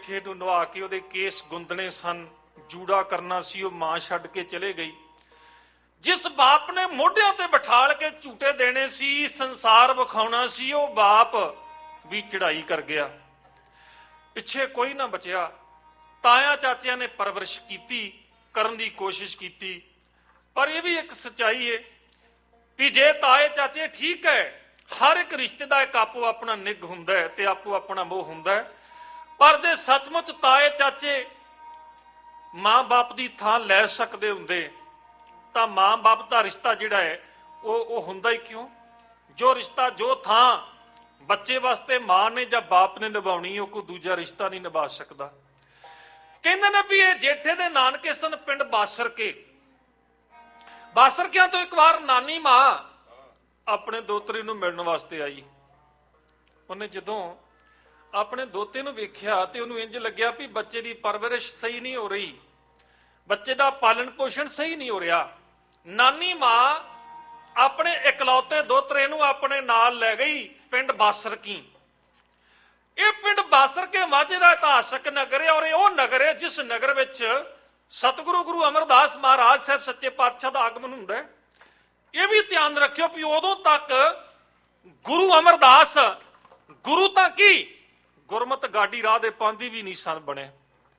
ਬੇਟੇ ਨੂੰ ਨਵਾ ਕੇ ਉਹਦੇ ਕੇਸ ਗੁੰਦਣੇ ਸਨ, ਜੂੜਾ ਕਰਨਾ ਸੀ, ਉਹ ਮਾਂ ਛੱਡ ਕੇ ਚਲੇ ਗਈ। ਜਿਸ ਬਾਪ ਨੇ ਮੋਢਿਆਂ ਤੇ ਬਿਠਾਲ ਕੇ ਝੂਟੇ ਦੇਣੇ ਸੀ, ਸੰਸਾਰ ਵਿਖਾਉਣਾ ਸੀ, ਉਹ ਬਾਪ ਵੀ ਚੜਾਈ ਕਰ ਗਿਆ। ਪਿੱਛੇ ਕੋਈ ਨਾ ਬਚਿਆ। ਤਾਇਆ ਚਾਚਿਆਂ ਨੇ ਪਰਵਰਿਸ਼ ਕੀਤੀ, ਕਰਨ ਦੀ ਕੋਸ਼ਿਸ਼ ਕੀਤੀ, ਪਰ ਇਹ ਵੀ ਇੱਕ ਸੱਚਾਈ ਹੈ ਵੀ ਜੇ ਤਾਏ ਚਾਚੇ ਠੀਕ ਹੈ, ਹਰ ਇੱਕ ਰਿਸ਼ਤੇ ਦਾ ਇੱਕ ਆਪੋ ਆਪਣਾ ਨਿੱਘ ਹੁੰਦਾ ਹੈ ਤੇ ਆਪੋ ਆਪਣਾ ਮੋਹ ਹੁੰਦਾ ਹੈ, ਪਰ ਜੇ ਸੱਚਮੁੱਚ ਤਾਏ ਚਾਚੇ ਮਾਂ-ਬਾਪ ਦੀ ਥਾਂ ਲੈ ਸਕਦੇ ਹੁੰਦੇ ਤਾਂ ਮਾਂ-ਬਾਪ ਦਾ ਰਿਸ਼ਤਾ ਜਿਹੜਾ ਹੈ ਉਹ ਹੁੰਦਾ ਹੀ ਕਿਉਂ? ਜੋ ਰਿਸ਼ਤਾ, ਜੋ ਥਾਂ ਬੱਚੇ ਵਾਸਤੇ ਮਾਂ ਨੇ ਜਾਂ ਬਾਪ ਨੇ ਨਿਭਾਉਣੀ, ਉਹ ਕੋਈ ਦੂਜਾ ਰਿਸ਼ਤਾ ਨਹੀਂ ਨਿਭਾ ਸਕਦਾ। ਕਹਿੰਦੇ ਨੇ ਵੀ ਇਹ ਜੇਠੇ ਦੇ ਨਾਨਕੇ ਸਨ ਪਿੰਡ ਬਾਸਰਕੇ। ਬਾਸਰਕਿਆਂ ਤੋਂ ਇੱਕ ਵਾਰ ਨਾਨੀ ਮਾਂ ਆਪਣੇ ਦੋਤਰੇ ਨੂੰ ਮਿਲਣ ਵਾਸਤੇ ਆਈ। ਉਹਨੇ ਜਦੋਂ ਆਪਣੇ ਦੋਤੇ ਨੂੰ ਵੇਖਿਆ ਤੇ ਉਹਨੂੰ ਇੰਜ ਲੱਗਿਆ ਵੀ ਬੱਚੇ ਦੀ ਪਰਵਰਿਸ਼ ਸਹੀ ਨਹੀਂ ਹੋ ਰਹੀ, ਬੱਚੇ ਦਾ ਪਾਲਣ ਪੋਸ਼ਣ ਸਹੀ ਨਹੀਂ ਹੋ ਰਿਹਾ। ਨਾਨੀ ਮਾਂ ਆਪਣੇ ਇਕਲੌਤੇ ਦੋਤਰੇ ਨੂੰ ਆਪਣੇ ਨਾਲ ਲੈ ਗਈ ਪਿੰਡ ਬਾਸਰਕੀ। ਇਹ ਪਿੰਡ ਬਾਸਰਕੇ ਮਾਝੇ ਦਾ ਇਤਿਹਾਸਕ ਨਗਰ ਹੈ, ਔਰ ਇਹ ਉਹ ਨਗਰ ਹੈ ਜਿਸ ਨਗਰ ਵਿੱਚ ਸਤਿਗੁਰੂ ਗੁਰੂ ਅਮਰਦਾਸ ਮਹਾਰਾਜ ਸਾਹਿਬ ਸੱਚੇ ਪਾਤਸ਼ਾਹ ਦਾ ਆਗਮਨ ਹੁੰਦਾ ਹੈ। ਇਹ ਵੀ ਧਿਆਨ ਰੱਖਿਓ ਵੀ ਉਦੋਂ ਤੱਕ ਗੁਰੂ ਅਮਰਦਾਸ, ਗੁਰੂ ਤਾਂ ਕੀ ਗੁਰਮਤ ਗਾਡੀ ਰਾਹ ਦੇ ਪਾਂਦੀ ਵੀ ਨਹੀਂ ਸਨ ਬਣੇ,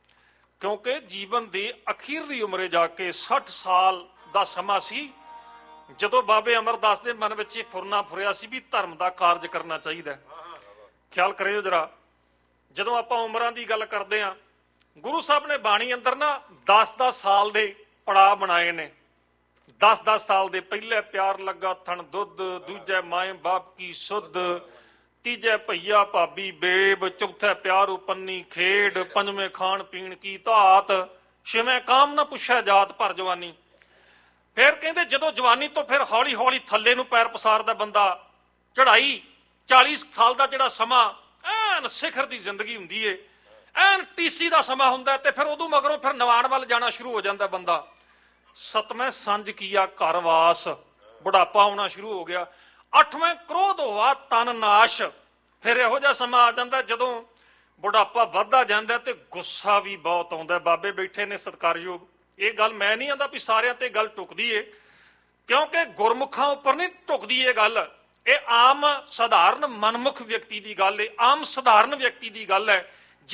ਕਿਉਂਕਿ ਜੀਵਨ ਦੀ ਅਖੀਰਲੀ ਉਮਰੇ ਜਾ ਕੇ 60 ਸਾਲ ਦਾ ਸਮਾਂ ਸੀ ਜਦੋਂ ਬਾਬੇ ਅਮਰਦਾਸ ਦੇ ਮਨ ਵਿੱਚ ਇਹ ਫੁਰਨਾ ਫੁਰਿਆ ਸੀ ਵੀ ਧਰਮ ਦਾ ਕਾਰਜ ਕਰਨਾ ਚਾਹੀਦਾ। ਖਿਆਲ ਕਰਿਓ ਜਰਾ, ਜਦੋਂ ਆਪਾਂ ਉਮਰਾਂ ਦੀ ਗੱਲ ਕਰਦੇ ਹਾਂ, ਗੁਰੂ ਸਾਹਿਬ ਨੇ ਬਾਣੀ ਅੰਦਰ ਨਾ 10-10 ਸਾਲ ਦੇ ਪੜਾਅ ਬਣਾਏ ਨੇ। 10-10 ਸਾਲ ਦੇ ਪਹਿਲੇ ਪਿਆਰ ਲੱਗਾ ਥਣ ਦੁੱਧ, ਦੂਜੇ ਮਾਏ ਬਾਪ ਕੀ ਸੁੱਧ, ਤੀਜੇ ਭਈਆ ਭਾਬੀ ਬੇਬ, ਚੌਥੇ ਪਿਆਰ ਉਪੰਨੀ ਖੇਡ, ਪੰਜਵੇਂ ਖਾਣ ਪੀਣ ਕੀ ਧਾਤ, ਛੇਵੇਂ ਕਾਮ ਨਾ ਪੁੱਛਿਆ ਜਾਤ ਭਰ ਜਵਾਨੀ। ਫਿਰ ਕਹਿੰਦੇ ਜਦੋਂ ਜਵਾਨੀ ਤੋਂ ਫਿਰ ਹੌਲੀ ਹੌਲੀ ਥੱਲੇ ਨੂੰ ਪੈਰ ਪਸਾਰਦਾ ਬੰਦਾ, ਚੜਾਈ 40 ਸਾਲ ਦਾ ਜਿਹੜਾ ਸਮਾਂ ਐਨ ਸਿਖਰ ਦੀ ਜ਼ਿੰਦਗੀ ਹੁੰਦੀ ਏ, ਐਨ ਟੀਸੀ ਦਾ ਸਮਾਂ ਹੁੰਦਾ, ਤੇ ਫਿਰ ਉਦੋਂ ਮਗਰੋਂ ਫਿਰ ਨਿਵਾਣ ਵੱਲ ਜਾਣਾ ਸ਼ੁਰੂ ਹੋ ਜਾਂਦਾ ਬੰਦਾ। 7ਵੇਂ ਸੰਜ ਕੀਆ ਘਰ ਵਾਸ, ਬੁਢਾਪਾ ਆਉਣਾ ਸ਼ੁਰੂ ਹੋ ਗਿਆ। 8ਵੇਂ ਕ੍ਰੋਧ ਹੋਆ ਤਨ ਨਾਸ਼। ਫਿਰ ਇਹੋ ਜਿਹਾ ਸਮਾਂ ਆ ਜਾਂਦਾ ਜਦੋਂ ਬੁਢਾਪਾ ਵੱਧਦਾ ਜਾਂਦਾ ਤੇ ਗੁੱਸਾ ਵੀ ਬਹੁਤ ਆਉਂਦਾ। ਬਾਬੇ ਬੈਠੇ ਨੇ ਸਤਿਕਾਰਯੋਗ, ਇਹ ਗੱਲ ਮੈਂ ਨਹੀਂ ਆਂਦਾ ਵੀ ਸਾਰਿਆਂ ਤੇ ਗੱਲ ਟੁਕਦੀ ਏ, ਕਿਉਂਕਿ ਗੁਰਮੁਖਾਂ ਉੱਪਰ ਨਹੀਂ ਟੁਕਦੀ ਇਹ ਗੱਲ, ਇਹ ਆਮ ਸਧਾਰਨ ਮਨਮੁਖ ਵਿਅਕਤੀ ਦੀ ਗੱਲ ਏ, ਆਮ ਸਧਾਰਨ ਵਿਅਕਤੀ ਦੀ ਗੱਲ ਹੈ।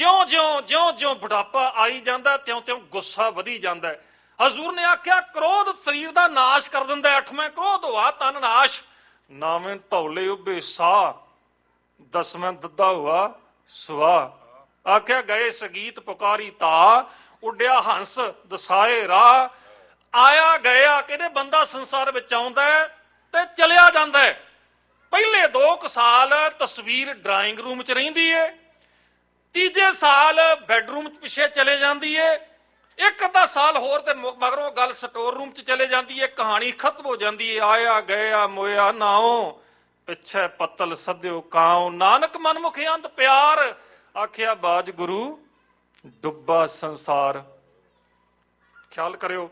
ਜਿਉਂ ਬੁਢਾਪਾ ਆਈ ਜਾਂਦਾ ਤਿਉਂ ਗੁੱਸਾ ਵਧੀ ਜਾਂਦਾ ਹੈ। ਹਜ਼ੂਰ ਨੇ ਆਖਿਆ ਕ੍ਰੋਧ ਸਰੀਰ ਦਾ ਨਾਸ਼ ਕਰ ਦਿੰਦਾ। 8ਵੇਂ ਕ੍ਰੋਧ ਹੋਆ ਤਨ ਨਾਸ਼, 9ਵੇਂ ਧੌਲੇ ਉੱਭੇ ਸਾਹ, 10ਵੇਂ ਦੱਦਾ ਹੋਆ ਸੁਆਹ। ਆਖਿਆ ਗਏ ਸੰਗੀਤ ਪੁਕਾਰੀ ਤਾ, ਉੱਡਿਆ ਹੰਸ ਦਸਾਏ ਰਾਹ। ਆਇਆ ਗਿਆ ਕਹਿੰਦੇ ਬੰਦਾ ਸੰਸਾਰ ਵਿੱਚ ਆਉਂਦਾ ਤੇ ਚਲਿਆ ਜਾਂਦਾ। ਪਹਿਲੇ 2 ਸਾਲ ਤਸਵੀਰ ਡਰਾਇੰਗ ਰੂਮ 'ਚ ਰਹਿੰਦੀ ਏ, ਤੀਜੇ ਸਾਲ ਬੈਡਰੂਮ 'ਚ ਪਿੱਛੇ ਚਲੇ ਜਾਂਦੀ ਏ, 1 ਸਾਲ ਹੋਰ ਤੇ ਮਗਰੋਂ ਗੱਲ ਸਟੋਰ ਰੂਮ 'ਚ ਚਲੇ ਜਾਂਦੀ ਏ, ਕਹਾਣੀ ਖਤਮ ਹੋ ਜਾਂਦੀ ਏ। ਆਇਆ ਗਿਆ ਮੋਇਆ ਨਾਉ, ਪਿੱਛੇ ਪੱਤਲ ਸੱਦਿਓ ਕਾਉ, ਨਾਨਕ ਮਨਮੁਖ ਅੰਤ ਪਿਆਰ, ਆਖਿਆ ਬਾਜ ਗੁਰੂ ਡੁੱਬਾ ਸੰਸਾਰ। ਖਿਆਲ ਕਰਿਓ,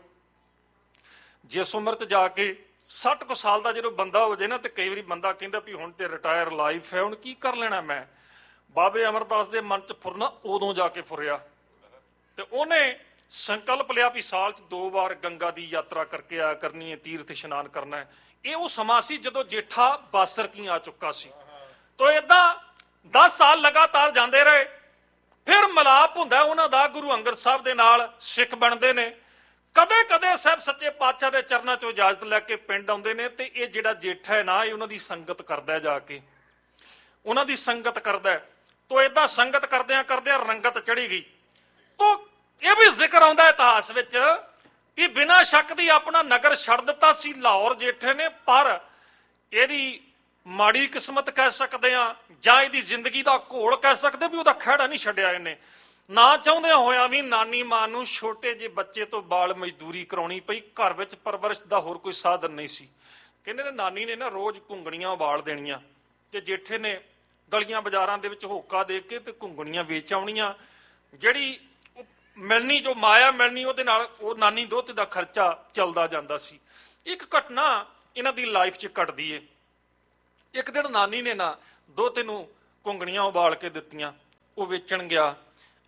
ਜਿਸ ਉਮਰ ਤੇ ਜਾ ਕੇ 60 ਕੁ ਸਾਲ ਦਾ ਜਦੋਂ ਬੰਦਾ ਹੋ ਜਾਏ ਨਾ, ਤੇ ਕਈ ਵਾਰੀ ਬੰਦਾ ਕਹਿੰਦਾ ਵੀ ਹੁਣ ਤੇ ਰਿਟਾਇਰ ਲਾਈਫ ਹੈ, ਹੁਣ ਕੀ ਕਰ ਲੈਣਾ ਮੈਂ। ਬਾਬੇ ਅਮਰਦਾਸ ਦੇ ਮਨ 'ਚ ਫੁਰਨਾ ਉਦੋਂ ਜਾ ਕੇ ਫੁਰਿਆ ਤੇ ਉਹਨੇ ਸੰਕਲਪ ਲਿਆ ਵੀ ਸਾਲ 'ਚ 2 ਵਾਰ ਗੰਗਾ ਦੀ ਯਾਤਰਾ ਕਰਕੇ ਆਇਆ ਕਰਨੀ ਹੈ, ਤੀਰਥ ਇਸ਼ਨਾਨ ਕਰਨਾ ਹੈ। ਇਹ ਉਹ ਸਮਾਂ ਸੀ ਜਦੋਂ ਜੇਠਾ ਬਾਸਰਕੀ ਆ ਚੁੱਕਾ ਸੀ। ਤੋ ਏਦਾਂ 10 ਸਾਲ ਲਗਾਤਾਰ ਜਾਂਦੇ ਰਹੇ। ਫਿਰ ਮਿਲਾਪ ਹੁੰਦਾ ਉਹਨਾਂ ਦਾ ਗੁਰੂ ਅੰਗਦ ਸਾਹਿਬ ਦੇ ਨਾਲ, ਸਿੱਖ ਬਣਦੇ ਨੇ। ਕਦੇ ਕਦੇ ਸਾਹਿਬ ਸੱਚੇ ਪਾਤਸ਼ਾਹ ਦੇ ਚਰਨਾਂ 'ਚੋਂ ਇਜਾਜ਼ਤ ਲੈ ਕੇ ਪਿੰਡ ਆਉਂਦੇ ਨੇ, ਤੇ ਇਹ ਜਿਹੜਾ ਜੇਠਾ ਹੈ ਨਾ, ਇਹ ਉਹਨਾਂ ਦੀ ਸੰਗਤ ਕਰਦਾ, ਜਾ ਕੇ ਉਹਨਾਂ ਦੀ ਸੰਗਤ ਕਰਦਾ। ਤੋ ਏਦਾਂ ਸੰਗਤ ਕਰਦਿਆਂ ਕਰਦਿਆਂ ਰੰਗਤ ਚੜੀ ਗਈ। ਤੋ ਇਹ ਵੀ ਜ਼ਿਕਰ ਆਉਂਦਾ ਇਤਿਹਾਸ ਵਿੱਚ ਕਿ ਬਿਨਾਂ ਸ਼ੱਕ ਦੀ ਆਪਣਾ ਨਗਰ ਛੱਡ ਦਿੱਤਾ ਸੀ ਲਾਹੌਰ ਜੇਠੇ ਨੇ, ਪਰ ਇਹਦੀ ਮਾੜੀ ਕਿਸਮਤ ਕਹਿ ਸਕਦੇ ਆ ਜਾਂ ਇਹਦੀ ਜ਼ਿੰਦਗੀ ਦਾ ਘੋਲ ਕਹਿ ਸਕਦੇ ਵੀ ਉਹਦਾ ਖਹਿੜਾ ਨਹੀਂ ਛੱਡਿਆ ਇਹਨੇ। ਨਾ ਚਾਹੁੰਦਿਆਂ ਹੋਇਆ ਵੀ ਨਾਨੀ ਮਾਂ ਨੂੰ ਛੋਟੇ ਜਿਹੇ ਬੱਚੇ ਤੋਂ ਬਾਲ ਮਜ਼ਦੂਰੀ ਕਰਾਉਣੀ ਪਈ। ਘਰ ਵਿੱਚ ਪਰਵਰਿਸ਼ ਦਾ ਹੋਰ ਕੋਈ ਸਾਧਨ ਨਹੀਂ ਸੀ। ਕਹਿੰਦੇ ਨੇ ਨਾਨੀ ਨੇ ਨਾ ਰੋਜ਼ ਘੁੰਗਣੀਆਂ ਉਬਾਲ ਦੇਣੀਆਂ, ਤੇ ਜੇਠੇ ਨੇ ਗਲੀਆਂ ਬਾਜ਼ਾਰਾਂ ਦੇ ਵਿੱਚ ਹੋਕਾ ਦੇ ਕੇ ਤੇ ਘੁੰਗਣੀਆਂ ਵੇਚ ਆਉਣੀਆਂ। ਜਿਹੜੀ ਮਿਲਣੀ, ਜੋ ਮਾਇਆ ਮਿਲਣੀ, ਉਹਦੇ ਨਾਲ ਉਹ ਨਾਨੀ ਦੋਹਤੇ ਦਾ ਖਰਚਾ ਚੱਲਦਾ ਜਾਂਦਾ ਸੀ। ਇੱਕ ਘਟਨਾ ਇਹਨਾਂ ਦੀ ਲਾਈਫ 'ਚ ਘਟਦੀ ਏ। ਇੱਕ ਦਿਨ ਨਾਨੀ ਨੇ ਨਾ ਦੋਹਤੇ ਨੂੰ ਘੁੰਗਣੀਆਂ ਉਬਾਲ ਕੇ ਦਿੱਤੀਆਂ, ਉਹ ਵੇਚਣ ਗਿਆ।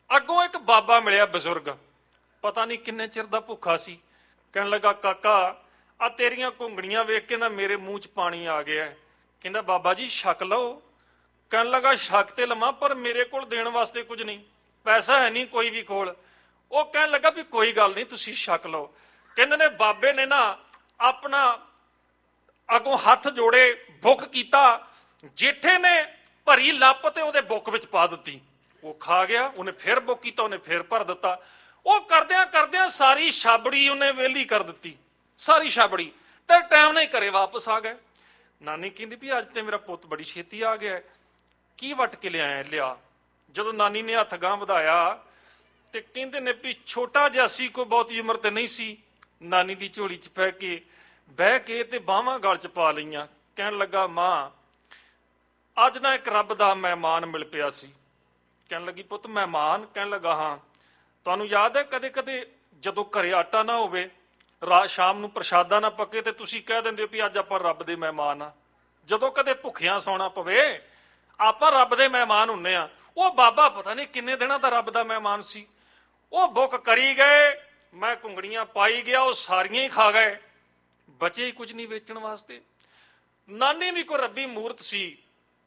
ਅੱਗੋਂ ਇੱਕ ਬਾਬਾ ਮਿਲਿਆ ਬਜ਼ੁਰਗ, ਪਤਾ ਨਹੀਂ ਕਿੰਨੇ ਚਿਰ ਦਾ ਭੁੱਖਾ ਸੀ। ਕਹਿਣ ਲੱਗਾ, ਕਾਕਾ ਆ ਤੇਰੀਆਂ ਘੁੰਗਣੀਆਂ ਵੇਖ ਕੇ ਨਾ ਮੇਰੇ ਮੂੰਹ 'ਚ ਪਾਣੀ ਆ ਗਿਆ। ਕਹਿੰਦਾ, ਬਾਬਾ ਜੀ ਛਕ ਲਓ। ਕਹਿਣ ਲੱਗਾ, ਛਕ ਤੇ ਲਵਾਂ, ਪਰ ਮੇਰੇ ਕੋਲ ਦੇਣ ਵਾਸਤੇ ਕੁਝ ਨਹੀਂ, ਪੈਸਾ ਹੈ ਨਹੀਂ ਕੋਈ ਵੀ ਕੋਲ। ਉਹ ਕਹਿਣ ਲੱਗਾ ਵੀ ਕੋਈ ਗੱਲ ਨਹੀਂ, ਤੁਸੀਂ ਛਕ ਲਓ। ਕਹਿੰਦੇ ਨੇ ਬਾਬੇ ਨੇ ਨਾ ਆਪਣਾ ਅੱਗੋਂ ਹੱਥ ਜੋੜੇ, ਬੁੱਕ ਕੀਤਾ, ਜੇਠੇ ਨੇ ਭਰੀ ਲੱਪ ਤੇ ਉਹਦੇ ਬੁੱਕ ਵਿੱਚ ਪਾ ਦਿੱਤੀ। ਉਹ ਖਾ ਗਿਆ। ਉਹਨੇ ਫਿਰ ਬੁੱਕ ਕੀਤਾ, ਉਹਨੇ ਫਿਰ ਭਰ ਦਿੱਤਾ। ਉਹ ਕਰਦਿਆਂ ਕਰਦਿਆਂ ਸਾਰੀ ਛਾਬੜੀ ਉਹਨੇ ਵਿਹਲੀ ਕਰ ਦਿੱਤੀ, ਸਾਰੀ ਛਾਬੜੀ, ਤੇ ਟਾਈਮ ਨਾਲ ਘਰੇ ਵਾਪਸ ਆ ਗਏ। ਨਾਨੀ ਕਹਿੰਦੀ ਵੀ ਅੱਜ ਤੇ ਮੇਰਾ ਪੁੱਤ ਬੜੀ ਛੇਤੀ ਆ ਗਿਆ, ਕੀ ਵੱਟ ਕੇ ਲਿਆਇਆ? ਲਿਆ। ਜਦੋਂ ਨਾਨੀ ਨੇ ਹੱਥ ਗਾਂਹ ਵਧਾਇਆ ਤੇ ਕਹਿੰਦੇ ਨੇ ਵੀ ਛੋਟਾ ਜਿਹਾ ਸੀ, ਕੋਈ ਬਹੁਤੀ ਉਮਰ ਤੇ ਨਹੀਂ ਸੀ। ਨਾਨੀ ਦੀ ਝੋਲੀ 'ਚ ਬਹਿ ਕੇ ਤੇ ਬਾਹਾਂ ਗਲ 'ਚ ਪਾ ਲਈਆਂ। ਕਹਿਣ ਲੱਗਾ, ਮਾਂ ਅੱਜ ਨਾ ਇੱਕ ਰੱਬ ਦਾ ਮਹਿਮਾਨ ਮਿਲ ਪਿਆ ਸੀ। ਕਹਿਣ ਲੱਗੀ, ਪੁੱਤ ਮਹਿਮਾਨ? ਕਹਿਣ ਲੱਗਾ, ਹਾਂ। ਤੁਹਾਨੂੰ ਯਾਦ ਹੈ ਕਦੇ ਕਦੇ ਜਦੋਂ ਘਰੇ ਆਟਾ ਨਾ ਹੋਵੇ, ਸ਼ਾਮ ਨੂੰ ਪ੍ਰਸ਼ਾਦਾ ਨਾ ਪੱਕੇ, ਤੇ ਤੁਸੀਂ ਕਹਿ ਦਿੰਦੇ ਹੋ ਵੀ ਅੱਜ ਆਪਾਂ ਰੱਬ ਦੇ ਮਹਿਮਾਨ ਆ। ਜਦੋਂ ਕਦੇ ਭੁੱਖਿਆਂ ਸੌਣਾ ਪਵੇ, ਆਪਾਂ ਰੱਬ ਦੇ ਮਹਿਮਾਨ ਹੁੰਨੇ ਆ। ਉਹ ਬਾਬਾ ਪਤਾ ਨਹੀਂ ਕਿੰਨੇ ਦਿਨਾਂ ਦਾ ਰੱਬ ਦਾ ਮਹਿਮਾਨ ਸੀ। ਉਹ ਬੁੱਕ ਕਰੀ ਗਏ, ਮੈਂ ਘੁੰਗੜੀਆਂ ਪਾਈ ਗਿਆ, ਉਹ ਸਾਰੀਆਂ ਹੀ ਖਾ ਗਏ, ਬਚੇ ਹੀ ਕੁਝ ਨਹੀਂ ਵੇਚਣ ਵਾਸਤੇ। ਨਾਨੀ ਵੀ ਕੋਈ ਰੱਬੀ ਮੂਰਤ ਸੀ।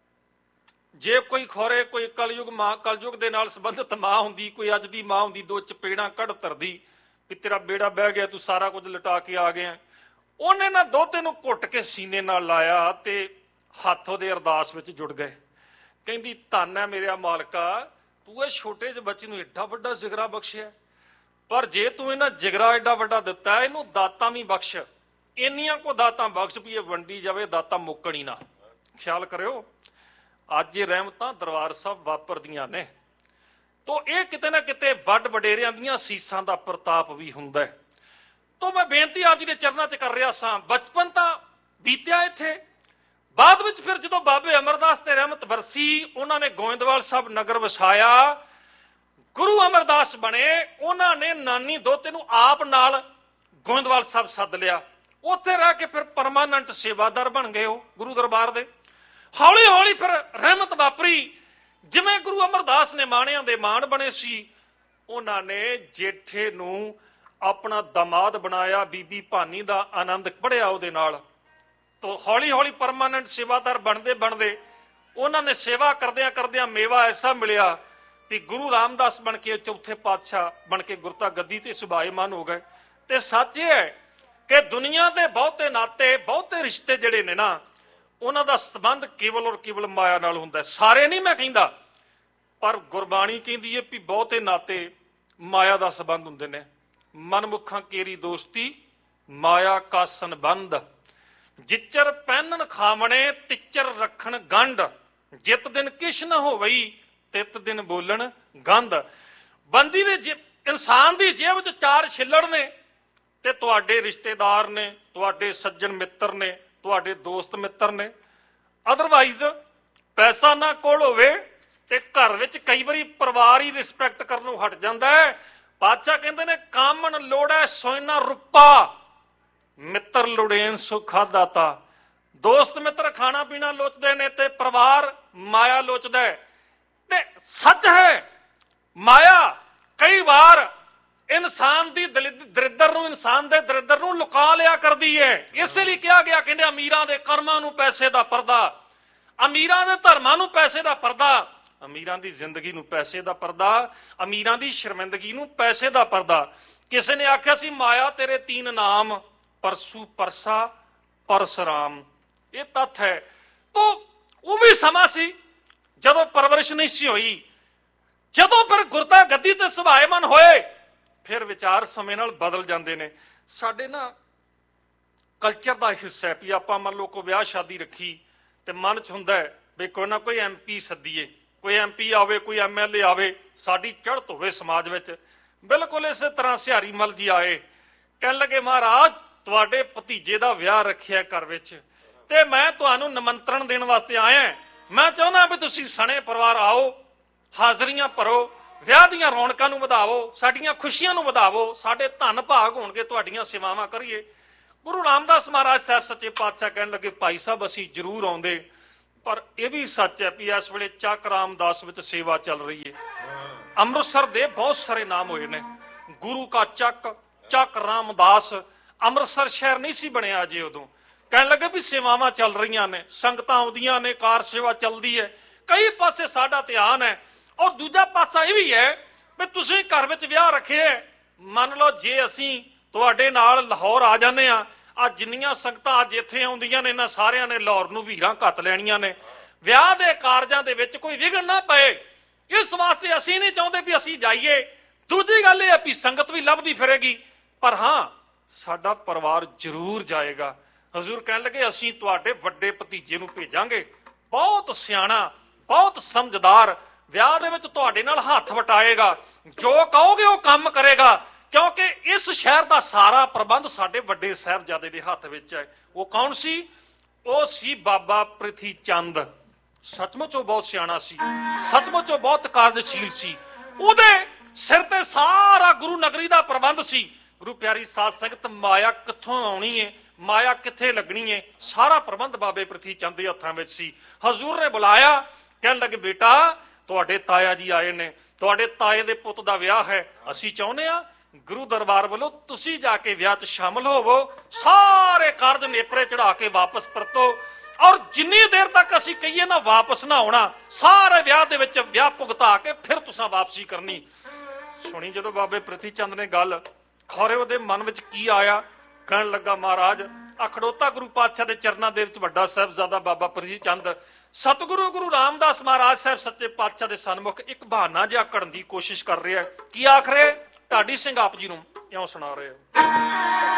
ਜੇ ਕੋਈ ਖੋਰੇ, ਕੋਈ ਕਲਯੁਗ ਦੇ ਨਾਲ ਸੰਬੰਧਿਤ ਮਾਂ ਹੁੰਦੀ, ਕੋਈ ਅੱਜ ਦੀ ਮਾਂ ਹੁੰਦੀ, ਦੋ ਚਪੇੜਾਂ ਕੱਢ ਧਰਦੀ ਵੀ ਤੇਰਾ ਬੇੜਾ ਬਹਿ ਗਿਆ, ਤੂੰ ਸਾਰਾ ਕੁਝ ਲਟਾ ਕੇ ਆ ਗਿਆ। ਉਹਨੇ ਨਾ ਦੋਤੇ ਨੂੰ ਘੁੱਟ ਕੇ ਸੀਨੇ ਨਾਲ ਲਾਇਆ ਤੇ ਹੱਥ ਉਹਦੇ ਅਰਦਾਸ ਵਿੱਚ ਜੁੜ ਗਏ। ਕਹਿੰਦੀ, ਧੰਨ ਹੈ ਮੇਰਾ ਮਾਲਕਾ, ਤੂੰ ਇਹ ਛੋਟੇ ਜਿਹੇ ਬੱਚੇ ਨੂੰ ਏਡਾ ਵੱਡਾ ਜਿਗਰਾ ਬਖਸ਼ਿਆ, ਪਰ ਜੇ ਤੂੰ ਇਹਨਾਂ ਜਿਗਰਾ ਏਡਾ ਵੱਡਾ ਦਿੱਤਾ, ਇਹਨੂੰ ਦਾਤਾਂ ਵੀ ਬਖਸ਼, ਇੰਨੀਆਂ ਕੋ ਦਾਤਾਂ ਬਖਸ਼ ਵੀ ਇਹ ਵੰਡੀ ਜਾਵੇ, ਦਾਤਾਂ ਮੁੱਕਣ ਹੀ ਨਾ। ਖਿਆਲ ਕਰਿਓ, ਅੱਜ ਇਹ ਰਹਿਮਤਾਂ ਦਰਬਾਰ ਸਾਹਿਬ ਵਾਪਰਦੀਆਂ ਨੇ, ਤੋ ਇਹ ਕਿਤੇ ਨਾ ਕਿਤੇ ਵੱਡ ਵਡੇਰਿਆਂ ਦੀਆਂ ਸੀਸਾਂ ਦਾ ਪ੍ਰਤਾਪ ਵੀ ਹੁੰਦਾ ਹੈ। ਤੋ ਮੈਂ ਬੇਨਤੀ ਆਪ ਜੀ ਦੇ ਚਰਨਾਂ 'ਚ ਕਰ ਰਿਹਾ ਸਾਂ। ਬਚਪਨ ਤਾਂ ਬੀਤਿਆ ਇੱਥੇ, ਬਾਅਦ ਵਿੱਚ ਫਿਰ ਜਦੋਂ ਬਾਬੇ ਅਮਰਦਾਸ ਤੇ ਰਹਿਮਤ ਵਰਸੀ, ਉਹਨਾਂ ਨੇ ਗੋਇੰਦਵਾਲ ਸਾਹਿਬ ਨਗਰ ਵਸਾਇਆ, ਗੁਰੂ ਅਮਰਦਾਸ ਬਣੇ। ਉਹਨਾਂ ਨੇ ਨਾਨੀ ਦੋਤੇ ਨੂੰ ਆਪ ਨਾਲ ਗੋਇੰਦਵਾਲ ਸਾਹਿਬ ਸੱਦ ਲਿਆ। ਉੱਥੇ ਰਹਿ ਕੇ ਫਿਰ ਪਰਮਾਨੈਂਟ ਸੇਵਾਦਾਰ ਬਣ ਗਏ ਉਹ ਗੁਰੂ ਦਰਬਾਰ ਦੇ। ਹੌਲੀ ਹੌਲੀ ਫਿਰ ਰਹਿਮਤ ਵਾਪਰੀ। ਜਿਵੇਂ ਗੁਰੂ ਅਮਰਦਾਸ ਨੇ ਮਾਣਿਆਂ ਦੇ ਮਾਣ ਬਣੇ ਸੀ, ਉਹਨਾਂ ਨੇ ਜੇਠੇ ਨੂੰ ਆਪਣਾ ਦਮਾਦ ਬਣਾਇਆ, ਬੀਬੀ ਭਾਨੀ ਦਾ ਆਨੰਦ ਪੜਿਆ ਉਹਦੇ ਨਾਲ। ਤੋ ਹੌਲੀ ਹੌਲੀ ਪਰਮਾਨੈਂਟ ਸੇਵਾਦਾਰ ਬਣਦੇ ਬਣਦੇ ਉਹਨਾਂ ਨੇ ਸੇਵਾ ਕਰਦਿਆਂ ਕਰਦਿਆਂ ਮੇਵਾ ਐਸਾ ਮਿਲਿਆ ਵੀ ਗੁਰੂ ਰਾਮਦਾਸ ਬਣ ਕੇ ਚੌਥੇ ਪਾਤਸ਼ਾਹ ਬਣ ਕੇ ਗੁਰਤਾ ਗੱਦੀ ਤੇ ਸੁਭਾਏਮਾਨ ਹੋ ਗਏ। ਤੇ ਸੱਚ ਇਹ ਹੈ ਕਿ ਦੁਨੀਆ ਦੇ ਬਹੁਤੇ ਨਾਤੇ, ਬਹੁਤੇ ਰਿਸ਼ਤੇ ਜਿਹੜੇ ਨੇ ਨਾ, ਉਹਨਾਂ ਦਾ ਸੰਬੰਧ ਕੇਵਲ ਔਰ ਕੇਵਲ ਮਾਇਆ ਨਾਲ ਹੁੰਦਾ। ਸਾਰੇ ਨਹੀਂ ਮੈਂ ਕਹਿੰਦਾ, ਪਰ ਗੁਰਬਾਣੀ ਕਹਿੰਦੀ ਹੈ ਵੀ ਬਹੁਤੇ ਨਾਤੇ ਮਾਇਆ ਦਾ ਸੰਬੰਧ ਹੁੰਦੇ ਨੇ। ਮਨਮੁਖਾਂ ਕੇਰੀ ਦੋਸਤੀ, ਮਾਇਆ ਕਾ ਸੰਬੰਧ, ਜਿਚਰ ਪਹਿਨਣ ਖਾਵਣੇ, ਤਿਚਰ ਰੱਖਣ ਗੰਢ, ਜਿਤ ਦਿਨ ਕਿਛ ਨ ਹੋਵਈ, ਤਿਤ ਦਿਨ ਬੋਲਣ ਗੰਧ। ਬੰਦੀ ਦੇ ਇਨਸਾਨ ਦੀ ਜੇਬ 'ਚ ਚਾਰ ਛਿੱਲੜ ਨੇ, ਤੇ ਤੁਹਾਡੇ ਰਿਸ਼ਤੇਦਾਰ ਨੇ, ਤੁਹਾਡੇ ਸੱਜਣ ਮਿੱਤਰ ਨੇ, ਤੁਹਾਡੇ ਦੋਸਤ ਮਿੱਤਰ ਨੇ। ਅਦਰਵਾਈਜ਼ ਪੈਸਾ ਨਾ ਕੋਲ ਹੋਵੇ ਤੇ ਘਰ ਵਿੱਚ ਕਈ ਵਾਰੀ ਪਰਿਵਾਰ ਹੀ ਰਿਸਪੈਕਟ ਕਰਨੋਂ ਹਟ ਜਾਂਦਾ ਹੈ। ਪਾਤਸ਼ਾਹ ਕਹਿੰਦੇ ਨੇ, ਕਾਮਣ ਲੋੜੈ ਸੋਇਨਾ ਰੁਪਾ, ਮਿੱਤਰ ਲੋੜੇਨ ਸੁਖਾ ਦਾਤਾ। ਦੋਸਤ ਮਿੱਤਰ ਖਾਣਾ ਪੀਣਾ ਲੋਚਦੇ ਨੇ ਤੇ ਪਰਿਵਾਰ ਮਾਇਆ ਲੋਚਦਾ ਹੈ। ਤੇ ਸੱਚ ਹੈ, ਮਾਇਆ ਕਈ ਵਾਰ ਇਨਸਾਨ ਦੀ ਦਰਿੱਦਰ ਨੂੰ, ਇਨਸਾਨ ਦੇ ਦਰਿੱਦਰ ਨੂੰ ਲੁਕਾ ਲਿਆ ਕਰਦੀ ਹੈ। ਇਸੇ ਲਈ ਕਿਹਾ ਗਿਆ, ਕਹਿੰਦੇ ਅਮੀਰਾਂ ਦੇ ਕਰਮਾਂ ਨੂੰ ਪੈਸੇ ਦਾ ਪਰਦਾ, ਅਮੀਰਾਂ ਦੇ ਧਰਮਾਂ ਨੂੰ ਪੈਸੇ ਦਾ ਪਰਦਾ, ਅਮੀਰਾਂ ਦੀ ਜ਼ਿੰਦਗੀ ਨੂੰ ਪੈਸੇ ਦਾ ਪਰਦਾ, ਅਮੀਰਾਂ ਦੀ ਸ਼ਰਮਿੰਦਗੀ ਨੂੰ ਪੈਸੇ ਦਾ ਪਰਦਾ। ਕਿਸੇ ਨੇ ਆਖਿਆ ਸੀ, ਮਾਇਆ ਤੇਰੇ ਤੀਨ ਨਾਮ, ਪਰਸੂ ਪਰਸਾ ਪਰਸਰਾਮ। ਇਹ ਤੱਥ ਹੈ। ਤੋ ਉਹ ਵੀ ਸਮਾਂ ਸੀ ਜਦੋਂ ਪਰਵਰਿਸ਼ ਨਹੀਂ ਸੀ ਹੋਈ। ਜਦੋਂ ਫਿਰ ਗੁਰਤਾ ਗੱਦੀ ਤੇ ਸੁਭਾਏਮਾਨ ਹੋਏ, ਫਿਰ ਵਿਚਾਰ ਸਮੇਂ ਨਾਲ ਬਦਲ ਜਾਂਦੇ ਨੇ। ਸਾਡੇ ਨਾ ਕਲਚਰ ਦਾ ਹਿੱਸਾ ਹੈ ਵੀ ਆਪਾਂ ਮੰਨ ਲਓ ਕੋਈ ਵਿਆਹ ਸ਼ਾਦੀ ਰੱਖੀ ਤੇ ਮਨ 'ਚ ਹੁੰਦਾ ਹੈ ਵੀ ਕੋਈ ਨਾ ਕੋਈ MP ਸੱਦੀਏ, ਕੋਈ MP ਆਵੇ, ਕੋਈ MLA ਆਵੇ, ਸਾਡੀ ਚੜ੍ਹਤ ਹੋਵੇ ਸਮਾਜ ਵਿੱਚ। ਬਿਲਕੁਲ ਇਸੇ ਤਰ੍ਹਾਂ ਸਿਹਾਰੀ ਮਲ ਜੀ ਆਏ, ਕਹਿਣ ਲੱਗੇ, ਮਹਾਰਾਜ ਤੁਹਾਡੇ ਭਤੀਜੇ ਦਾ ਵਿਆਹ ਰੱਖਿਆ ਘਰ ਵਿੱਚ, ਤੇ ਮੈਂ ਤੁਹਾਨੂੰ ਨਿਮੰਤਰਣ ਦੇਣ ਵਾਸਤੇ ਆਇਆ। ਮੈਂ ਚਾਹੁੰਦਾ ਵੀ ਤੁਸੀਂ ਸਣੇ ਪਰਿਵਾਰ ਆਓ, ਹਾਜ਼ਰੀਆਂ ਭਰੋ, ਵਿਆਹ ਦੀਆਂ ਰੌਣਕਾਂ ਨੂੰ ਵਧਾਵੋ, ਸਾਡੀਆਂ ਖੁਸ਼ੀਆਂ ਨੂੰ ਵਧਾਵੋ, ਸਾਡੇ ਧੰਨ ਭਾਗ ਹੋਣਗੇ, ਤੁਹਾਡੀਆਂ ਸੇਵਾਵਾਂ ਕਰੀਏ। ਗੁਰੂ ਰਾਮਦਾਸ ਮਹਾਰਾਜ ਸਾਹਿਬ ਸੱਚੇ ਪਾਤਸ਼ਾਹ ਕਹਿਣ ਲੱਗੇ, ਭਾਈ ਸਾਹਿਬ ਅਸੀਂ ਜ਼ਰੂਰ ਆਉਂਦੇ, ਪਰ ਇਹ ਵੀ ਸੱਚ ਹੈ ਵੀ ਇਸ ਵੇਲੇ ਚੱਕ ਰਾਮਦਾਸ ਵਿੱਚ ਸੇਵਾ ਚੱਲ ਰਹੀ ਹੈ। ਅੰਮ੍ਰਿਤਸਰ ਦੇ ਬਹੁਤ ਸਾਰੇ ਨਾਮ ਹੋਏ ਨੇ। ਗੁਰੂ ਕਾ ਚੱਕ ਰਾਮਦਾਸ। ਅੰਮ੍ਰਿਤਸਰ ਸ਼ਹਿਰ ਨਹੀਂ ਸੀ ਬਣਿਆ ਅਜੇ ਉਦੋਂ। ਕਹਿਣ ਲੱਗੇ ਵੀ ਸੇਵਾਵਾਂ ਚੱਲ ਰਹੀਆਂ ਨੇ, ਸੰਗਤਾਂ ਆਉਂਦੀਆਂ ਨੇ, ਕਾਰ ਸੇਵਾ ਚੱਲਦੀ ਹੈ, ਕਈ ਪਾਸੇ ਸਾਡਾ ਧਿਆਨ ਹੈ। ਔਰ ਦੂਜਾ ਪਾਸਾ ਇਹ ਵੀ ਹੈ ਵੀ ਤੁਸੀਂ ਘਰ ਵਿੱਚ ਵਿਆਹ ਰੱਖੇ, ਮੰਨ ਲਓ ਜੇ ਅਸੀਂ ਤੁਹਾਡੇ ਨਾਲ ਲਾਹੌਰ ਆ ਜਾਂਦੇ ਆ, ਆ ਜਿੰਨੀਆਂ ਸੰਗਤਾਂ ਅੱਜ ਇੱਥੇ ਆਉਂਦੀਆਂ ਨੇ ਇਹਨਾਂ ਸਾਰਿਆਂ ਨੇ ਲਾਹੌਰ ਨੂੰ ਵੀਰਾਂ ਘੱਤ ਲੈਣੀਆਂ ਨੇ। ਵਿਆਹ ਦੇ ਕਾਰਜਾਂ ਦੇ ਵਿੱਚ ਕੋਈ ਵਿਘਨ ਨਾ ਪਏ, ਇਸ ਵਾਸਤੇ ਅਸੀਂ ਨਹੀਂ ਚਾਹੁੰਦੇ ਵੀ ਅਸੀਂ ਜਾਈਏ। ਦੂਜੀ ਗੱਲ ਇਹ ਹੈ ਵੀ ਸੰਗਤ ਵੀ ਲੱਭਦੀ ਫਿਰੇਗੀ, ਪਰ ਹਾਂ ਸਾਡਾ ਪਰਿਵਾਰ ਜ਼ਰੂਰ ਜਾਏਗਾ। ਹਜ਼ੂਰ ਕਹਿਣ ਲੱਗੇ ਅਸੀਂ ਤੁਹਾਡੇ ਵੱਡੇ ਭਤੀਜੇ ਨੂੰ ਭੇਜਾਂਗੇ, ਬਹੁਤ ਸਿਆਣਾ, ਬਹੁਤ ਸਮਝਦਾਰ, ਵਿਆਹ ਦੇ ਵਿੱਚ ਤੁਹਾਡੇ ਨਾਲ ਹੱਥ ਵਟਾਏਗਾ, ਜੋ ਕਹੋਗੇ ਉਹ ਕੰਮ ਕਰੇਗਾ, ਕਿਉਂਕਿ ਇਸ ਸ਼ਹਿਰ ਦਾ ਸਾਰਾ ਪ੍ਰਬੰਧ ਸਾਡੇ ਵੱਡੇ ਸਾਹਿਬਜ਼ਾਦੇ ਦੇ ਹੱਥ ਵਿੱਚ ਹੈ। ਉਹ ਕੌਣ ਸੀ? ਉਹ ਸੀ ਬਾਬਾ ਪ੍ਰਿਥੀ ਚੰਦ। ਸੱਚਮੁੱਚ ਉਹ ਬਹੁਤ ਸਿਆਣਾ ਸੀ, ਸੱਚਮੁੱਚ ਉਹ ਬਹੁਤ ਕਾਰਜਸ਼ੀਲ ਸੀ। ਉਹਦੇ ਸਿਰ ਤੇ ਸਾਰਾ ਗੁਰੂ ਨਗਰੀ ਦਾ ਪ੍ਰਬੰਧ ਸੀ। ਗੁਰੂ ਪਿਆਰੀ ਸਾਧ ਸੰਗਤ, ਮਾਇਆ ਕਿੱਥੋਂ ਆਉਣੀ ਹੈ, ਮਾਇਆ ਕਿੱਥੇ ਲੱਗਣੀ ਹੈ, ਸਾਰਾ ਪ੍ਰਬੰਧ ਬਾਬੇ ਪ੍ਰਿਥੀ ਚੰਦ ਦੇ ਹੱਥਾਂ ਵਿੱਚ ਸੀ। ਹਜ਼ੂਰ ਨੇ ਬੁਲਾਇਆ, ਕਹਿਣ ਲੱਗੇ ਬੇਟਾ ਤੁਹਾਡੇ ਤਾਇਆ ਜੀ ਆਏ ਨੇ, ਤੁਹਾਡੇ ਤਾਏ ਦੇ ਪੁੱਤ ਦਾ ਵਿਆਹ ਹੈ, ਅਸੀਂ ਚਾਹੁੰਦੇ ਆ ਗੁਰੂ ਦਰਬਾਰ ਵੱਲੋਂ ਤੁਸੀਂ ਜਾ ਕੇ ਵਿਆਹ 'ਚ ਸ਼ਾਮਲ ਹੋਵੋ, ਸਾਰੇ ਕਾਰਜ ਨੇਪਰੇ ਚੜਾ ਕੇ ਵਾਪਸ ਪਰਤੋ, ਔਰ ਜਿੰਨੀ ਦੇਰ ਤੱਕ ਅਸੀਂ ਕਹੀਏ ਨਾ ਵਾਪਸ ਨਾ ਆਉਣਾ, ਸਾਰੇ ਵਿਆਹ ਦੇ ਵਿੱਚ ਵਿਆਹ ਭੁਗਤਾ ਕੇ ਫਿਰ ਤੁਸੀਂ ਵਾਪਸੀ ਕਰਨੀ। ਸੁਣੀ ਜਦੋਂ ਬਾਬੇ ਪ੍ਰਿਥੀ ਚੰਦ ਨੇ ਗੱਲ, ਖੌਰੇ ਉਹਦੇ ਮਨ ਵਿੱਚ ਕੀ ਆਇਆ। ਕਹਿਣ ਲੱਗਾ ਮਹਾਰਾਜ ਅਖੜੋਤਾ ਗੁਰੂ ਪਾਤਸ਼ਾਹ ਦੇ ਚਰਨਾਂ ਦੇ ਵਿੱਚ ਵੱਡਾ ਸਾਹਿਬਜ਼ਾਦਾ ਬਾਬਾ ਪ੍ਰਿਥੀ ਚੰਦ ਸਤਿਗੁਰੂ ਗੁਰੂ ਰਾਮਦਾਸ ਮਹਾਰਾਜ ਸਾਹਿਬ ਸੱਚੇ ਪਾਤਸ਼ਾਹ ਦੇ ਸਨਮੁਖ ਇੱਕ ਬਹਾਨਾ ਜਿਹਾ ਕਰਨ ਦੀ ਕੋਸ਼ਿਸ਼ ਕਰ ਰਿਹਾ। ਕੀ ਆਖ ਰਹੇ? ਢਾਡੀ ਸਿੰਘ ਆਪ ਜੀ ਨੂੰ ਇਉਂ ਸੁਣਾ ਰਹੇ।